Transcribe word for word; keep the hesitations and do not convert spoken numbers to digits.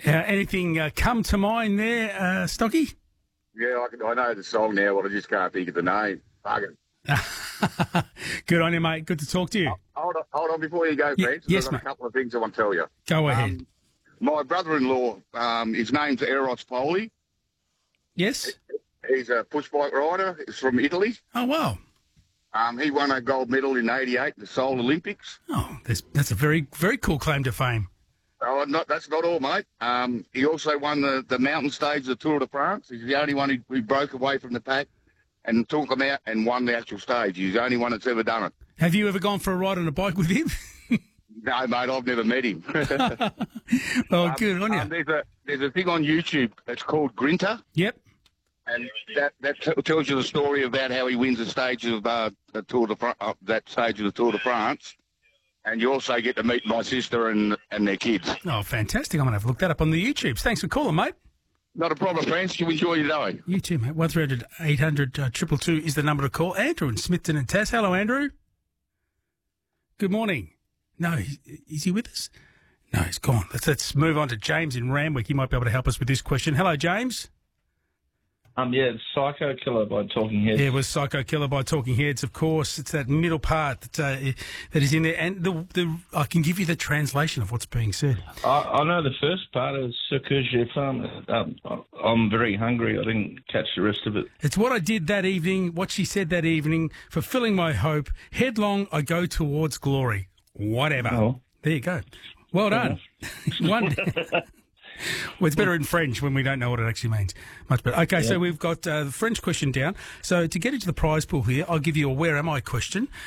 Uh, anything uh, come to mind there, uh, Stocky? Yeah, I, can, I know the song now, but I just can't think of the name. Fucking. Good on you, mate. Good to talk to you. Hold on, hold on before you go, Ye- Francis. yes, I've got mate. a couple of things I want to tell you. Go ahead. Um, my brother-in-law, um, his name's Eros Poli. Yes? He's a push bike rider. He's from Italy. Oh, wow. Um, he won a gold medal in eighty-eight in the Seoul Olympics. Oh, that's, that's a very, very cool claim to fame. Oh, not, that's not all, mate. Um, he also won the, the mountain stage of the Tour de France. He's the only one who, who broke away from the pack and took them out and won the actual stage. He's the only one that's ever done it. Have you ever gone for a ride on a bike with him? No, mate, I've never met him. Oh, Um, good on you. um, there's a there's a thing on YouTube that's called Grinter, Yep. and that that t- tells you the story about how he wins a stage of uh, the Tour de Fran- uh, that stage of the Tour de France, and you also get to meet my sister and and their kids. Oh, fantastic. I'm going to have a look that up on the YouTubes. Thanks for calling, mate. Not a problem, friends. You enjoy your day. You too, mate. one three hundred eight hundred two two two is the number to call. Andrew in Smithton and Tass. Hello, Andrew. Good morning. No, he- is he with us? No, he's gone. Let's, let's move on to James in Randwick. He might be able to help us with this question. Hello, James. Um, yeah, it's Psycho Killer by Talking Heads. Yeah, it was Psycho Killer by Talking Heads, of course. It's that middle part that uh, that is in there. And the the I can give you the translation of what's being said. I, I know the first part is Ce que j'ai faim. Um, I'm very hungry. I didn't catch the rest of it. It's what I did that evening, what she said that evening, fulfilling my hope. Headlong, I go towards glory. Whatever. Oh. There you go. Well done. One. Well, it's better in French when we don't know what it actually means. Much better. Okay, so we've got uh, the French question down. So to get into the prize pool here, I'll give you a Where Am I question.